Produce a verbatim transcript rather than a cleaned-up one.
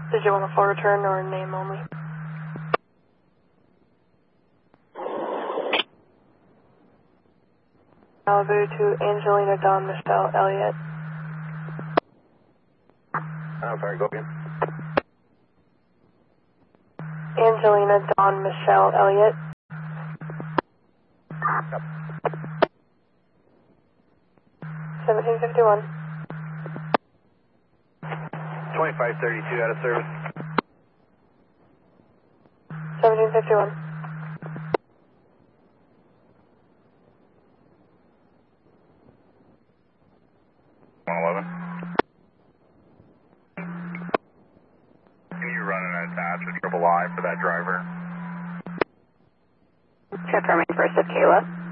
Did you want a full return or name only? Malibu to Angelina Dawn Michelle Elliott. I'm sorry, go again. Angelina Dawn Michelle Elliott. Yep. seventeen fifty-one. twenty-five thirty-two out of service. seventeen fifty-one. one eleven. Can you run an attached a triple I for that driver? Confirming first of Kayla.